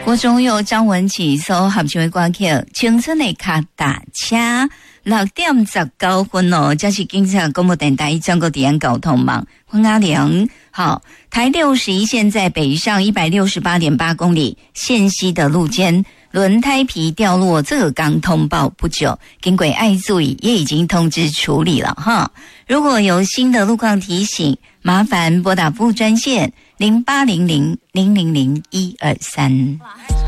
国中有张文琪所合唱的歌曲《青春的脚踏车》，6:19哦，这是警察广播电台中国地安交通网，黄阿良。好，台61线在北上168.8公里，线西的路肩轮胎皮掉落，这个刚通报不久，经过爱注意也已经通知处理了哈。如果有新的路况提醒，麻烦拨打服务专线0800000123。